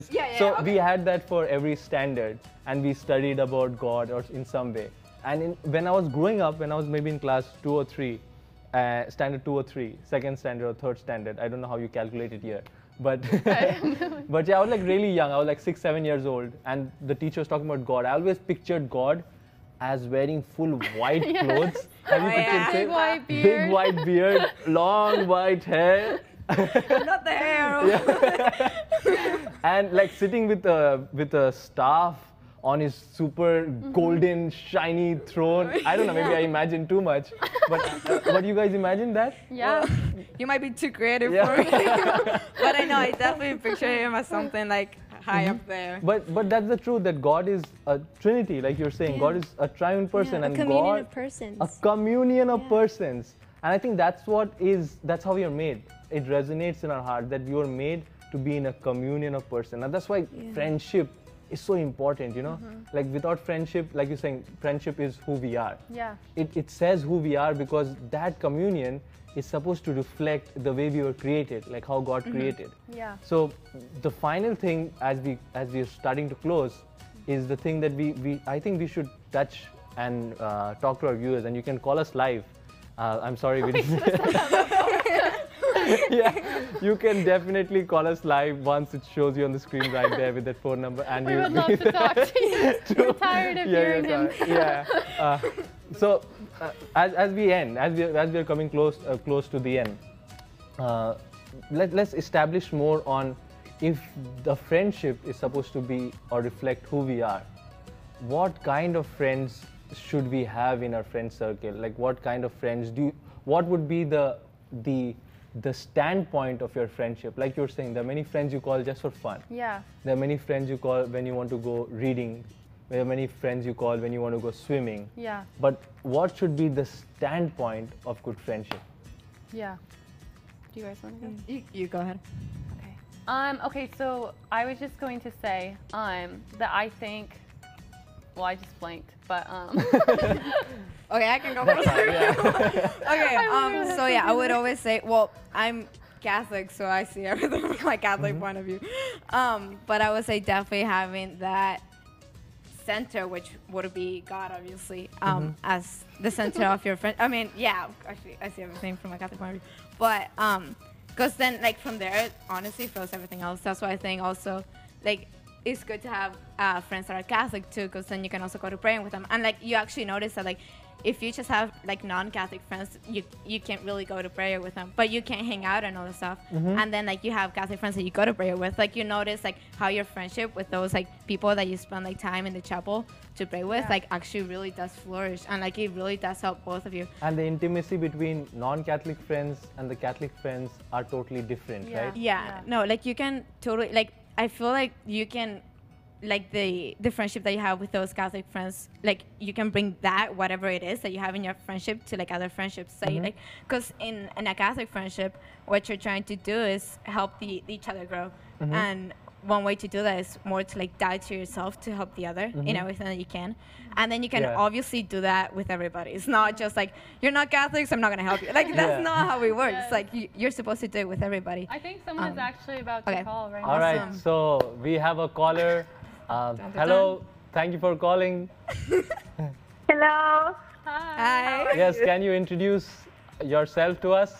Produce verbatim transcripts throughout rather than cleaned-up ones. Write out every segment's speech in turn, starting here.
Yeah, yeah, So okay. we had that for every standard, and we studied about God or in some way. And in, when I was growing up, when I was maybe in class two or three, uh, standard two or three, second standard or third standard, I don't know how you calculate it here. But, but yeah, I was like really young. I was like six, seven years old, and the teacher was talking about God. I always pictured God as wearing full white Yes. clothes. Have you Oh, pictured yeah. it? Big white beard. Big white beard, long white hair. Not the hair. And like sitting with a with a staff on his super Mm-hmm. golden shiny throne. I don't know, maybe I imagine too much, but uh, what do you guys imagine that? Yeah. You might be too creative Yeah. for me. But I know, I definitely picture him as something like high Mm-hmm. up there. But but that's the truth, that God is a Trinity, like you're saying. Yeah. God is a triune person, Yeah, a and communion God of persons. a communion of Yeah. persons. And I think that's what is that's how we are made. It resonates in our heart that we were made to be in a communion of person. And that's why Yeah. friendship is so important, you know. Like without friendship, like you're saying, friendship is who we are. Yeah. It, it says who we are because that communion is supposed to reflect the way we were created, like how God created. Yeah. So the final thing, as we as we are starting to close, is the thing that we, we I think we should touch and uh, talk to our viewers, and you can call us live. Uh, I'm sorry, we didn't. Yeah, you can definitely call us live once it shows you on the screen right there with that phone number, and We you'll would love be to talk to you. We're tired of yeah, hearing yeah, him. sorry. Yeah. Uh, so uh, as, as we end, as we as we are coming close uh, close to the end, uh, let let's establish more on if the friendship is supposed to be or reflect who we are. What kind of friends should we have in our friend circle? Like what kind of friends do you, what would be the the the standpoint of your friendship? Like you're saying, there are many friends you call just for fun. Yeah. There are many friends you call when you want to go reading. There are many friends you call when you want to go swimming. Yeah. But what should be the standpoint of good friendship? Yeah. Do you guys want to go? You, you go ahead. Okay. Um, okay, so I was just going to say um, that I think, well, I just blanked, but um, Okay, I can go first. Okay, um, so yeah, I would always say, well, I'm Catholic, so I see everything from my Catholic point of view. Um, but I would say definitely having that center, which would be God, obviously, um, as the center of your friend. I mean, yeah, actually, I see everything from my Catholic point of view. But, um, because then, like, from there, it honestly flows everything else. That's why I think also, like, it's good to have uh, friends that are Catholic too, because then you can also go to praying with them. And, like, you actually notice that, like, if you just have like non-Catholic friends, you you can't really go to prayer with them, but you can hang out and all that stuff. And then like you have Catholic friends that you go to prayer with, like you notice like how your friendship with those like people that you spend like time in the chapel to pray with, Yeah. like actually really does flourish, and like it really does help both of you. And the intimacy between non-Catholic friends and the Catholic friends are totally different, Yeah. right? Yeah, Yeah. no, like you can totally like I feel like you can like the the friendship that you have with those Catholic friends, like you can bring that whatever it is that you have in your friendship to like other friendships. Say like because in, in a Catholic friendship, what you're trying to do is help the each other grow, and one way to do that is more to like die to yourself to help the other in everything that you can, and then you can Yeah. obviously do that with everybody. It's not just like you're not Catholic, so I'm not gonna help you. Like that's Yeah. not how it works. Yes. Like you, you're supposed to do it with everybody. I think someone is Um, actually about okay. to call right All now. right, Awesome. so we have a caller. Um, dun, hello, thank you for calling. Hello. Hi. Hi. Yes, can you introduce yourself to us?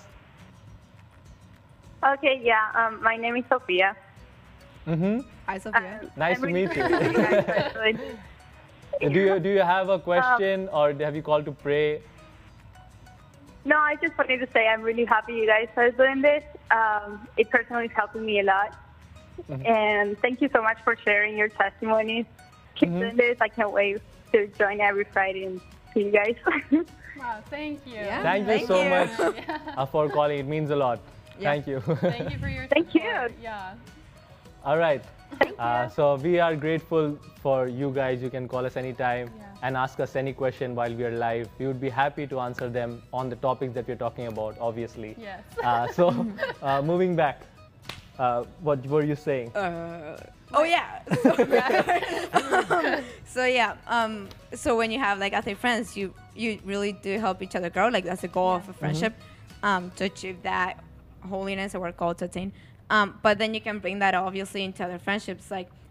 Okay, yeah. Um, my name is Sophia. Mm-hmm. Hi, Sophia. Um, Nice I'm to really meet you. happy guys are doing- Do you do you have a question or have you called to pray? No, I just wanted to say I'm really happy you guys are doing this. Um, it personally is helping me a lot. And thank you so much for sharing your testimonies. Keep doing this. I can't wait to join every Friday and see you guys. Wow, thank you. Yeah. Thank you Thank so you. much Yeah. uh, for calling. It means a lot. Yeah. Thank you. Thank you for your Thank you. support. Yeah. All right. Uh, so we are grateful for you guys. You can call us anytime Yeah. and ask us any question while we are live. We would be happy to answer them on the topics that we're talking about, obviously. Yes. Uh, so uh, moving back, uh, what were you saying? Uh, oh yeah. So, um, so yeah. Um. So when you have like Catholic friends, you you really do help each other grow. Like that's the goal of a friendship, um, to achieve that holiness that we're called to attain. Um, but then you can bring that obviously into other friendships. Like